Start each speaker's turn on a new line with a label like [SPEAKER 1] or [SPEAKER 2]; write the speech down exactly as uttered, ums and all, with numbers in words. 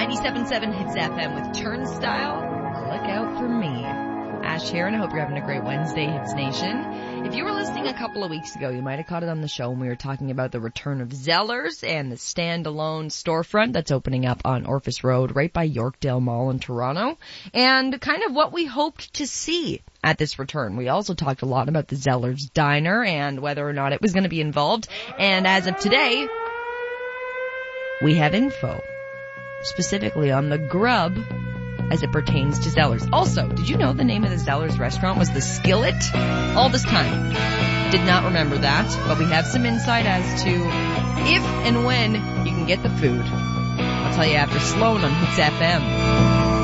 [SPEAKER 1] ninety-seven point seven Hits F M with Turnstile. Look out for me. Ash here, and I hope you're having a great Wednesday, Hits Nation. If you were listening a couple of weeks ago, you might have caught it on the show when we were talking about the return of Zellers and the standalone storefront that's opening up on Orphis Road right by Yorkdale Mall in Toronto, and kind of what we hoped to see at this return. We also talked a lot about the Zellers Diner and whether or not it was going to be involved, and as of today, we have info, specifically on the grub as it pertains to Zellers. Also, did you know the name of the Zellers restaurant was The Skillet? All this time. Did not remember that, but we have some insight as to if and when you can get the food. I'll tell you after Sloan on Hits F M.